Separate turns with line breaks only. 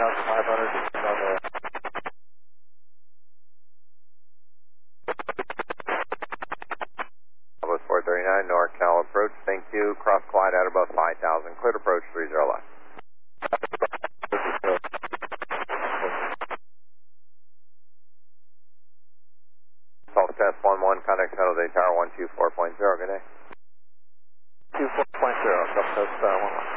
5,500, descend on the
Almost 439, NorCal approach, thank you. Cross Clyde at above 5,000, cleared approach 30 left. Self test 11, contact San Jose Tower 124.0, good day.
24.0, self test 11.